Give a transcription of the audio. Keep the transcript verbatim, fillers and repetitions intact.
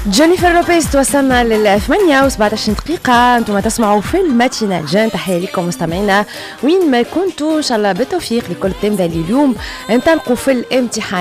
جينيفر لوبيز توصلنا لل ثمانية وسبعطاش دقيقة. انتم تسمعوا في الماتينال جان. تحية لكم مستمعينا وين ما كنتوا، ان شاء الله بالتوفيق لكل التلاميذ اللي اليوم انطلقوا في الامتحان.